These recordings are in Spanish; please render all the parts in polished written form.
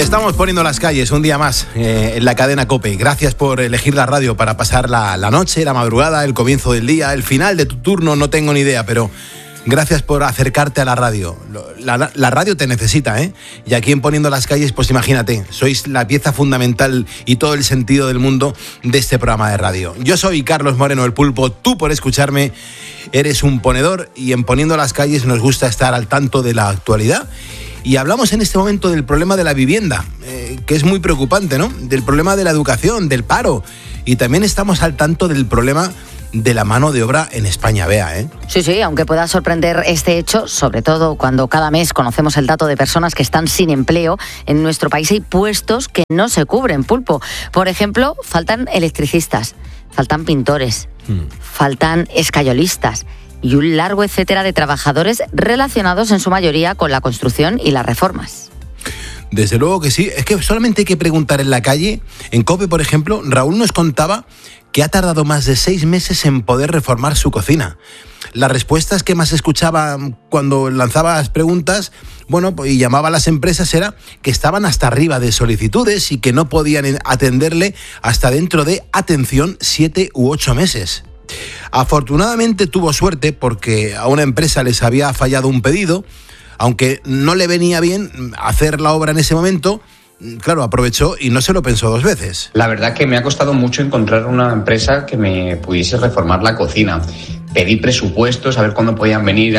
Estamos poniendo las calles un día más en la cadena COPE. Gracias por elegir la radio para pasar la noche, la madrugada, el comienzo del día, el final de tu turno, no tengo ni idea, pero gracias por acercarte a la radio. La radio te necesita, ¿eh? Y aquí en Poniendo las calles, pues imagínate, sois la pieza fundamental y todo el sentido del mundo de este programa de radio. Yo soy Carlos Moreno, el Pulpo, tú por escucharme eres un ponedor y en Poniendo las calles nos gusta estar al tanto de la actualidad. Y hablamos en este momento del problema de la vivienda, que es muy preocupante, ¿no? Del problema de la educación, del paro. Y también estamos al tanto del problema de la mano de obra en España, Bea, ¿eh? Sí, aunque pueda sorprender este hecho, sobre todo cuando cada mes conocemos el dato de personas que están sin empleo, en nuestro país hay puestos que no se cubren, Pulpo. Por ejemplo, faltan electricistas, faltan pintores, faltan escayolistas y un largo etcétera de trabajadores relacionados en su mayoría con la construcción y las reformas. Desde luego que sí, es que solamente hay que preguntar en la calle. En COPE, por ejemplo, Raúl nos contaba que ha tardado más de 6 meses en poder reformar su cocina. Las respuestas que más escuchaba cuando lanzaba las preguntas, y llamaba a las empresas, era que estaban hasta arriba de solicitudes y que no podían atenderle hasta dentro de, atención, 7 u 8 meses. Afortunadamente tuvo suerte porque a una empresa les había fallado un pedido, aunque no le venía bien hacer la obra en ese momento. Claro, aprovechó y no se lo pensó 2 veces. La verdad que me ha costado mucho encontrar una empresa que me pudiese reformar la cocina. Pedí presupuestos, a ver cuándo podían venir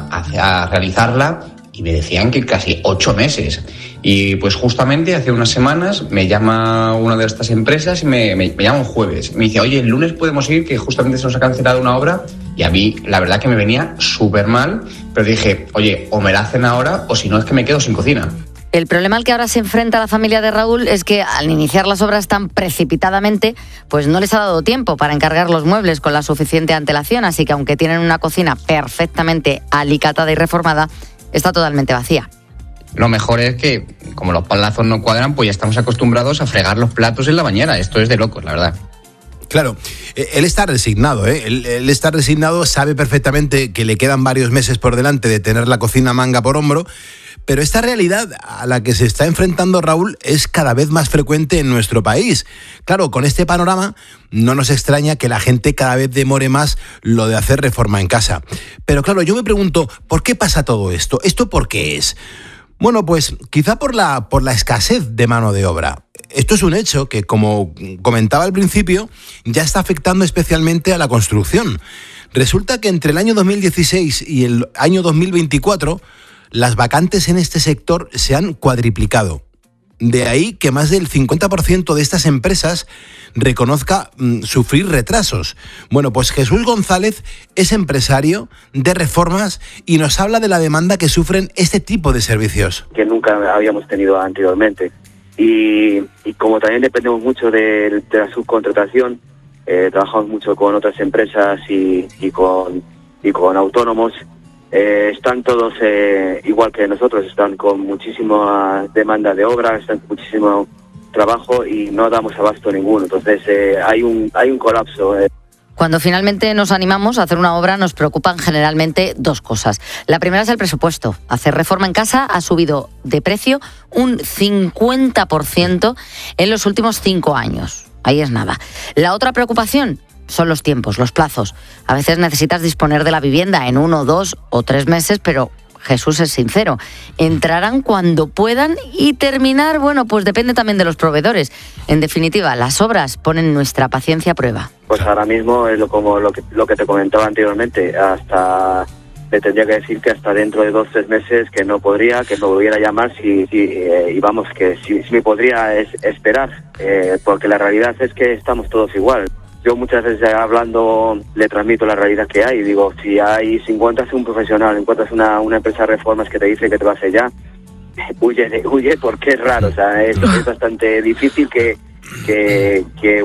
a realizarla y me decían que casi 8 meses. Y pues justamente hace unas semanas me llama una de estas empresas y me llama un jueves. Me dice, oye, el lunes podemos ir, que justamente se nos ha cancelado una obra. Y a mí, la verdad que me venía súper mal, pero dije, oye, o me la hacen ahora o si no es que me quedo sin cocina. El problema al que ahora se enfrenta la familia de Raúl es que al iniciar las obras tan precipitadamente, pues no les ha dado tiempo para encargar los muebles con la suficiente antelación, así que aunque tienen una cocina perfectamente alicatada y reformada, está totalmente vacía. Lo mejor es que, como los palazos no cuadran, pues ya estamos acostumbrados a fregar los platos en la bañera. Esto es de locos, la verdad. Claro, él está resignado, ¿eh? Él está resignado, sabe perfectamente que le quedan varios meses por delante de tener la cocina manga por hombro, pero esta realidad a la que se está enfrentando Raúl es cada vez más frecuente en nuestro país. Claro, con este panorama no nos extraña que la gente cada vez demore más lo de hacer reforma en casa. Pero claro, yo me pregunto, ¿por qué pasa todo esto? ¿Esto por qué es? Bueno, pues quizá por la escasez de mano de obra. Esto es un hecho que, como comentaba al principio, ya está afectando especialmente a la construcción. Resulta que entre el año 2016 y el año 2024, las vacantes en este sector se han cuadriplicado. De ahí que más del 50% de estas empresas reconozca sufrir retrasos. Bueno, pues Jesús González es empresario de reformas y nos habla de la demanda que sufren este tipo de servicios. Que nunca habíamos tenido anteriormente. Y como también dependemos mucho de la subcontratación, trabajamos mucho con otras empresas y con autónomos. Están todos igual que nosotros, están con muchísima demanda de obra, están con muchísimo trabajo y no damos abasto ninguno. Entonces hay un colapso. Cuando finalmente nos animamos a hacer una obra nos preocupan generalmente 2 cosas. La primera es el presupuesto. Hacer reforma en casa ha subido de precio un 50% en los últimos 5 años. Ahí es nada. La otra preocupación son los tiempos, los plazos. A veces necesitas disponer de la vivienda en 1, 2 o 3 meses, pero Jesús es sincero. Entrarán cuando puedan y terminar, pues depende también de los proveedores. En definitiva, las obras ponen nuestra paciencia a prueba. Pues ahora mismo es como lo que te comentaba anteriormente. Le tendría que decir que hasta dentro de 2 o 3 meses que no podría, que me volviera a llamar y vamos, que si me podría esperar, porque la realidad es que estamos todos igual. Yo muchas veces hablando le transmito la realidad que hay. Digo, si encuentras un profesional, encuentras una empresa de reformas que te dice que te vas allá, huye porque es raro. O sea, es bastante difícil que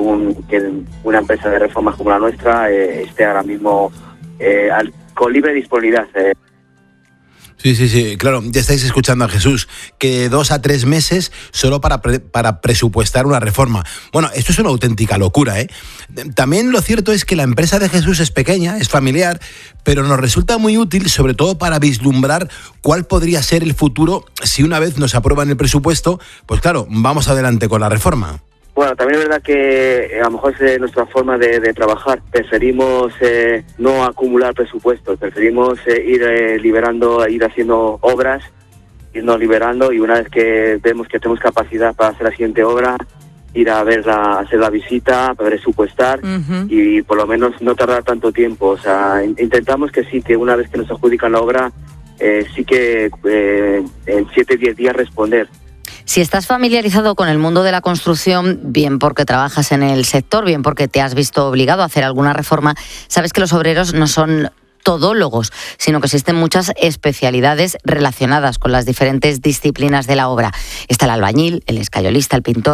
una empresa de reformas como la nuestra esté ahora mismo con libre disponibilidad. Sí, claro, ya estáis escuchando a Jesús, que 2 a 3 meses solo para presupuestar una reforma. Bueno, esto es una auténtica locura, ¿eh? También lo cierto es que la empresa de Jesús es pequeña, es familiar, pero nos resulta muy útil, sobre todo para vislumbrar cuál podría ser el futuro si una vez nos aprueban el presupuesto, pues claro, vamos adelante con la reforma. Bueno, también es verdad que a lo mejor es nuestra forma de trabajar. Preferimos no acumular presupuestos, preferimos ir liberando, ir haciendo obras, irnos liberando, y una vez que vemos que tenemos capacidad para hacer la siguiente obra, ir a verla, hacer la visita, presupuestar y por lo menos no tardar tanto tiempo. O sea, intentamos que sí, que una vez que nos adjudican la obra, sí que en 7-10 días responder. Si estás familiarizado con el mundo de la construcción, bien porque trabajas en el sector, bien porque te has visto obligado a hacer alguna reforma, sabes que los obreros no son todólogos, sino que existen muchas especialidades relacionadas con las diferentes disciplinas de la obra. Está el albañil, el escayolista, el pintor,